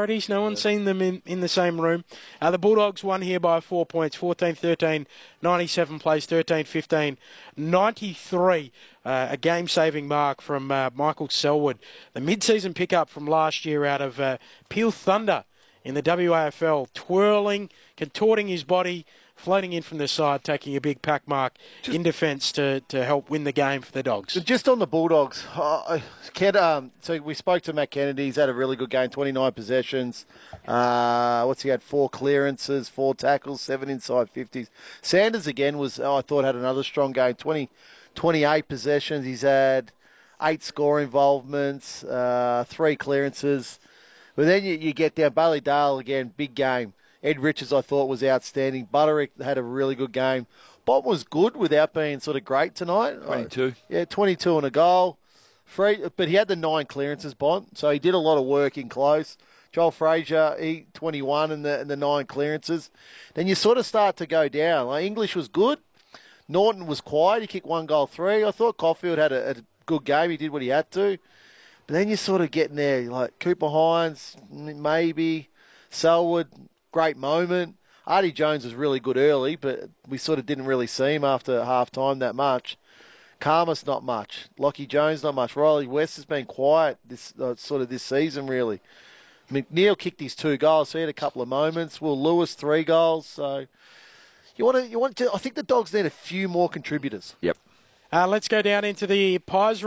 priorities. No one's seen them in the same room. The Bulldogs won here by 4 points, 14-13, 97 plays, 13-15, 93. A game-saving mark from Michael Selwood. The mid-season pickup from last year out of Peel Thunder in the WAFL, twirling, contorting his body, floating in from the side, taking a big pack mark in defence to help win the game for the Dogs. Just on the Bulldogs, so we spoke to Matt Kennedy. He's had a really good game, 29 possessions. He had? 4 clearances, 4 tackles, 7 inside 50s. Sanders, again, I thought had another strong game, 28 possessions. He's had 8 score involvements, 3 clearances. But then you get down, Bailey Dale, again, big game. Ed Richards, I thought, was outstanding. Butterick had a really good game. Bob was good without being sort of great tonight. 22. 22 and a goal. But he had the 9 clearances, Bont, so he did a lot of work in close. Joel Frazier, 21 and the 9 clearances. Then you sort of start to go down. English was good. Norton was quiet. He kicked 1 goal, 3. I thought Caulfield had a good game. He did what he had to. But then you're sort of getting there. Like Cooper Hines, maybe. Selwood, great moment. Artie Jones was really good early, but we sort of didn't really see him after half-time that much. Karmas, not much. Lockie Jones, not much. Riley West has been quiet this season, really. McNeil kicked his 2 goals, so he had a couple of moments. Will Lewis, 3 goals. So you want to. I think the Dogs need a few more contributors. Yep. Let's go down into the Pies